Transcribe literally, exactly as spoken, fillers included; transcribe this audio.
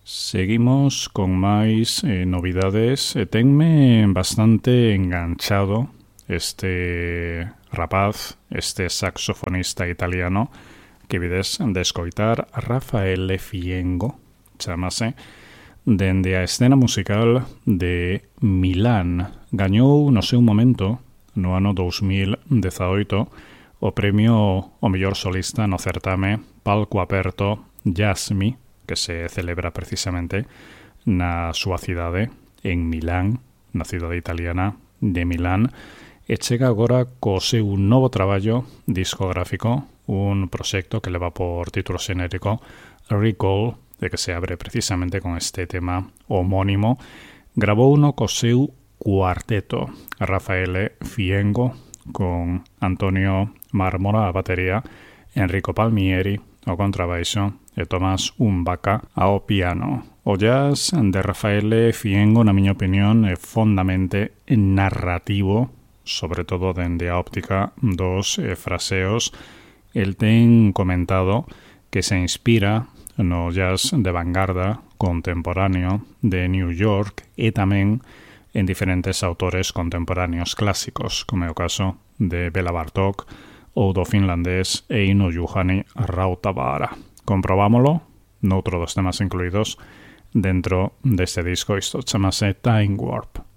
Seguimos con máis eh, novidades. E tenme bastante enganchado este rapaz, este saxofonista italiano que vides de escoitar, Raffaele Fiengo, chamase, dende a escena musical de Milán. Gañou no seu momento, no ano dous mil dezaoito, o premio ao mellor solista no certame Palco Aperto Jasmi, que se celebra precisamente na súa cidade, en Milán, na cidade italiana de Milán, e chega agora co seu novo traballo discográfico, un proxecto que leva por título xenérico Recall, de que se abre precisamente con este tema homónimo. Grabou uno co seu cuarteto, Raffaele Fiengo, con Antonio Marmora a batería, Enrico Palmieri ao contrabaixo e Tomás Umbaca ao piano. O jazz de Raffaele Fiengo, na miña opinión, é fondamente narrativo, sobre todo dende a óptica dos eh, fraseos. El ten comentado que se inspira no jazz de vanguarda contemporáneo de New York e tamén en diferentes autores contemporáneos clásicos, como é o caso de Bela Bartók ou do finlandés Eino Juhani Rautavaara. Comprobámolo noutro dos temas incluídos dentro deste disco. Isto chamase Time Warp.